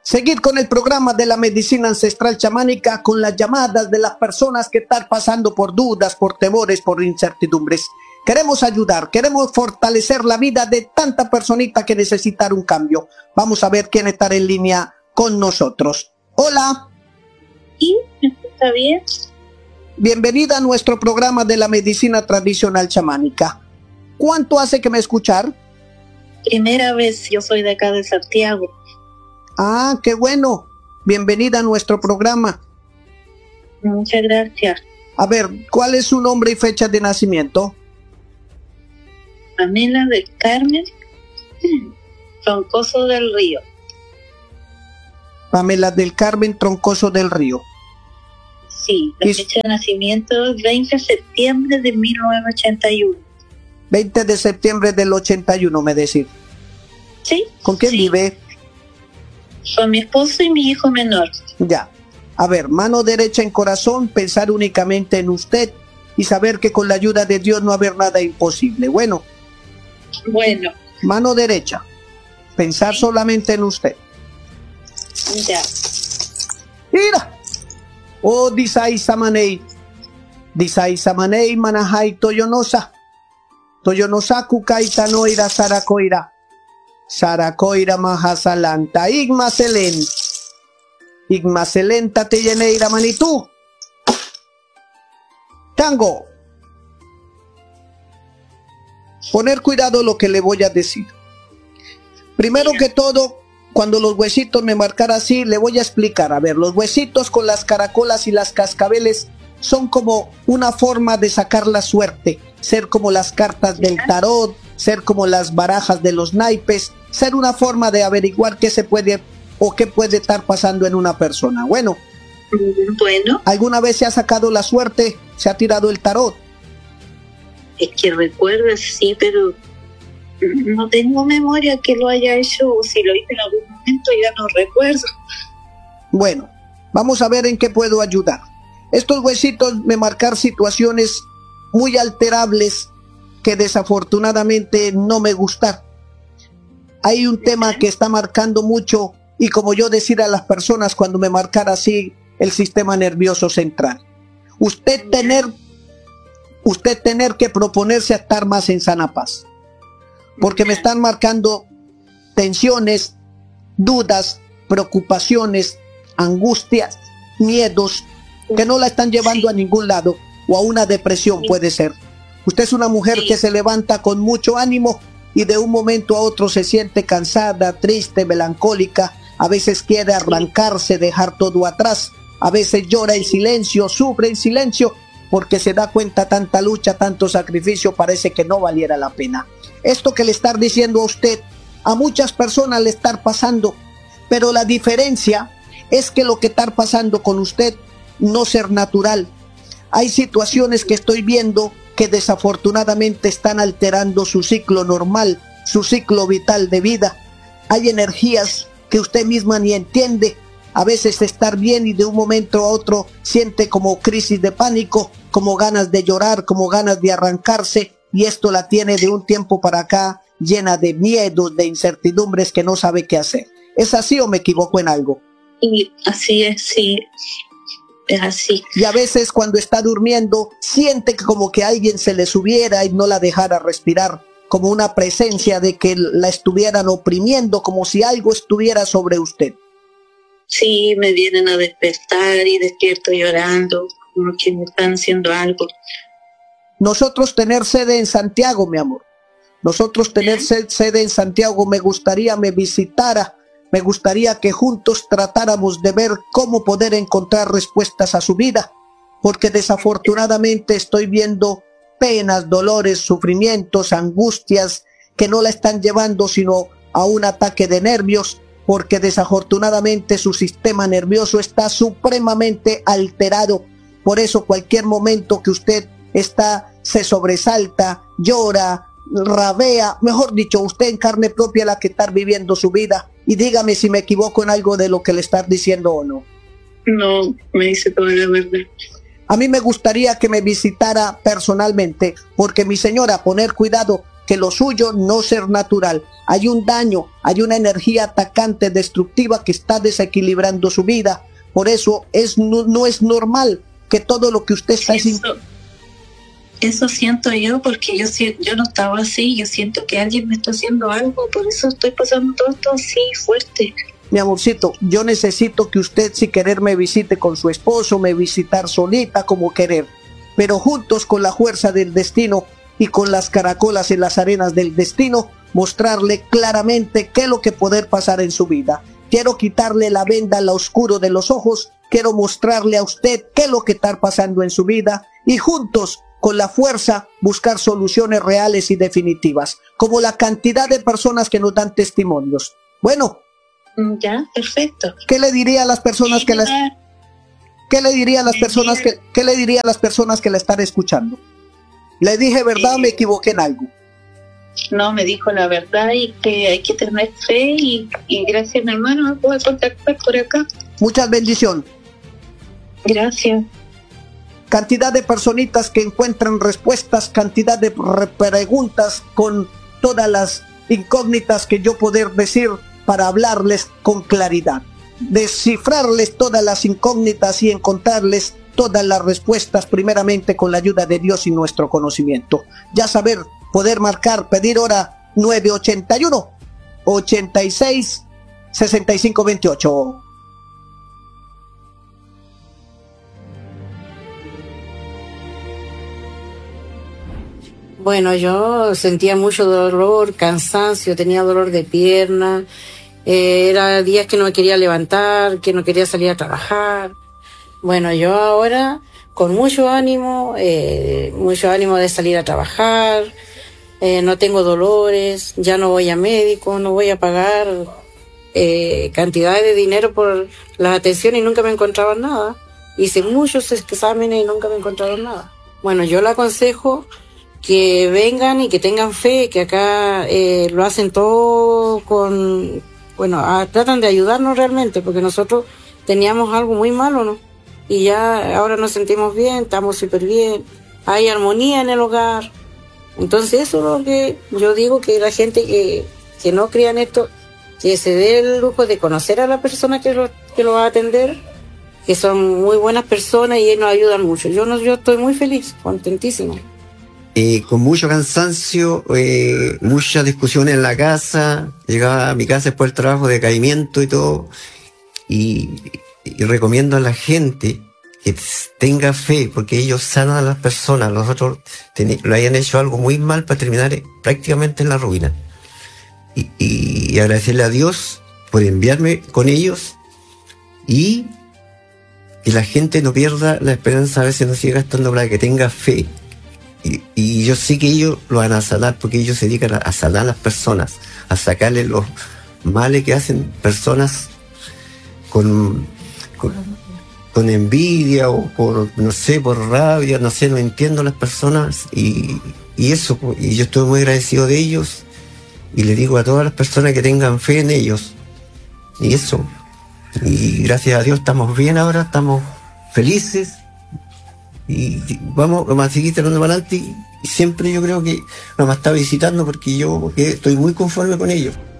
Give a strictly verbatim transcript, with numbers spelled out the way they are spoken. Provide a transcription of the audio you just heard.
Seguir con el programa de la medicina ancestral chamánica con las llamadas de las personas que están pasando por dudas, por temores, por incertidumbres. Queremos ayudar, queremos fortalecer la vida de tanta personita que necesitan un cambio. Vamos a ver quién está en línea con nosotros. Hola. ¿Sí? ¿Está bien? Bienvenida a nuestro programa de la medicina tradicional chamánica. ¿Cuánto hace que me escuchar? Primera vez, yo soy de acá de Santiago. Ah, qué bueno. Bienvenida a nuestro programa. Muchas gracias. A ver, ¿cuál es su nombre y fecha de nacimiento? Pamela del Carmen Troncoso del Río. Pamela del Carmen Troncoso del Río. Sí, la fecha de nacimiento es veinte de septiembre de mil novecientos ochenta y uno. veinte de septiembre del ochenta y uno, me decís. Sí. ¿Con quién sí. vive? Con mi esposo y mi hijo menor. Ya. A ver, mano derecha en corazón, pensar únicamente en usted y saber que con la ayuda de Dios no va a haber nada imposible. Bueno. Bueno. Mano derecha, pensar sí. solamente en usted. Ya. Mira. Oh, disai samanei. Disai samanei manahai toyonosa. Toyonosa kukaita noira sarakoira. Sarakoira mahasalanta. Igma selen. Igma selenta te lleneira manitú. Tango. Poner cuidado lo que le voy a decir. Primero que todo, cuando los huesitos me marcan así, le voy a explicar. A ver, los huesitos con las caracolas y las cascabeles son como una forma de sacar la suerte. Ser como las cartas del tarot, ser como las barajas de los naipes, ser una forma de averiguar qué se puede o qué puede estar pasando en una persona. Bueno, bueno. ¿Alguna vez se ha sacado la suerte? ¿Se ha tirado el tarot? Es que recuerdo, sí, pero no tengo memoria que lo haya hecho, o si lo hice en algún momento ya no recuerdo. Bueno, vamos a ver en qué puedo ayudar. Estos huesitos me marcan situaciones muy alterables que desafortunadamente no me gustan. Hay un tema que está marcando mucho y como yo decir a las personas cuando me marcara así el sistema nervioso central. Usted tener, usted tener que proponerse a estar más en sana paz. Porque me están marcando tensiones, dudas, preocupaciones, angustias, miedos que no la están llevando a ningún lado o a una depresión puede ser. Usted es una mujer que se levanta con mucho ánimo y de un momento a otro se siente cansada, triste, melancólica, a veces quiere arrancarse, dejar todo atrás, a veces llora en silencio, sufre en silencio, porque se da cuenta tanta lucha, tanto sacrificio, parece que no valiera la pena. Esto que le está diciendo a usted, a muchas personas le está pasando, pero la diferencia es que lo que está pasando con usted no ser natural. Hay situaciones que estoy viendo que desafortunadamente están alterando su ciclo normal, su ciclo vital de vida. Hay energías que usted misma ni entiende. A veces estar bien y de un momento a otro siente como crisis de pánico, como ganas de llorar, como ganas de arrancarse, y esto la tiene de un tiempo para acá llena de miedos, de incertidumbres que no sabe qué hacer. ¿Es así o me equivoco en algo? Y así es, sí. Es así. Y a veces cuando está durmiendo siente que como que alguien se le subiera y no la dejara respirar, como una presencia de que la estuvieran oprimiendo, como si algo estuviera sobre usted. Sí, me vienen a despertar y despierto llorando, como que me están haciendo algo. Nosotros tener sede en Santiago, mi amor. Nosotros tener ¿Eh? sede en Santiago, me gustaría me visitara. Me gustaría que juntos tratáramos de ver cómo poder encontrar respuestas a su vida, porque desafortunadamente estoy viendo penas, dolores, sufrimientos, angustias que no la están llevando sino a un ataque de nervios, porque desafortunadamente su sistema nervioso está supremamente alterado. Por eso cualquier momento que usted está, se sobresalta, llora, rabea, mejor dicho, usted en carne propia la que está viviendo su vida. Y dígame si me equivoco en algo de lo que le estás diciendo o no. No, me dice toda la verdad. A mí me gustaría que me visitara personalmente, porque mi señora, poner cuidado, que que lo suyo no ser natural. Hay un daño, hay una energía atacante, destructiva que está desequilibrando su vida. Por eso es, no, no es normal que todo lo que usted está haciendo... Eso siento yo, porque yo, yo no estaba así, yo siento que alguien me está haciendo algo, por eso estoy pasando todo esto así fuerte. Mi amorcito, yo necesito que usted, si querer, me visite con su esposo, me visitar solita, como querer, pero juntos con la fuerza del destino y con las caracolas en las arenas del destino, mostrarle claramente qué es lo que puede pasar en su vida. Quiero quitarle la venda al oscuro de los ojos, quiero mostrarle a usted qué es lo que está pasando en su vida y juntos, con la fuerza, buscar soluciones reales y definitivas, como la cantidad de personas que nos dan testimonios. Bueno, ya, perfecto. ¿Qué le diría a las personas que las ¿Qué le diría a las personas que qué le diría a las personas que la están escuchando? ¿Le dije verdad o me equivoqué en algo? No, me dijo la verdad y que hay que tener fe y, y gracias, mi hermano, me puedo contactar por acá. Muchas bendiciones. Gracias. Cantidad de personitas que encuentran respuestas, cantidad de preguntas con todas las incógnitas que yo poder decir para hablarles con claridad, descifrarles todas las incógnitas y encontrarles todas las respuestas primeramente con la ayuda de Dios y nuestro conocimiento. Ya saber, poder marcar, pedir hora nueve ochenta y uno, ochenta y seis, sesenta y cinco veintiocho. Bueno, yo sentía mucho dolor, cansancio, tenía dolor de pierna, eh, era días que no me quería levantar, que no quería salir a trabajar. Bueno, yo ahora con mucho ánimo, eh, mucho ánimo de salir a trabajar, eh, no tengo dolores, ya no voy a médico, no voy a pagar eh, cantidades de dinero por las atenciones y nunca me encontraban nada. Hice muchos exámenes y nunca me encontraron nada. Bueno, yo le aconsejo que vengan y que tengan fe, que acá eh, lo hacen todo con, bueno, a, tratan de ayudarnos realmente, porque nosotros teníamos algo muy malo, ¿no? Y ya ahora nos sentimos bien, estamos súper bien, hay armonía en el hogar. Entonces eso es lo que yo digo, que la gente que, que no crea en esto, que se dé el lujo de conocer a la persona que lo, que lo va a atender, que son muy buenas personas y nos ayudan mucho. Yo, no, yo estoy muy feliz, contentísima. Eh, con mucho cansancio, eh, muchas discusiones en la casa, llegaba a mi casa después del trabajo, decaimiento y todo, y, y recomiendo a la gente que tenga fe, porque ellos sanan a las personas. Nosotros lo hayan hecho algo muy mal para terminar prácticamente en la ruina, y, y, y agradecerle a Dios por enviarme con ellos, y que la gente no pierda la esperanza, a veces no sigue gastando para que tenga fe. Y, y yo sé que ellos lo van a sanar, porque ellos se dedican a, a sanar a las personas, a sacarle los males que hacen personas con, con, con envidia o por, no sé, por rabia, no sé, no entiendo las personas y, y eso, y yo estoy muy agradecido de ellos y le digo a todas las personas que tengan fe en ellos y eso, y gracias a Dios estamos bien ahora, estamos felices. Y vamos, vamos a seguir tirando para adelante y siempre yo creo que nos va a estar visitando porque yo porque estoy muy conforme con ellos.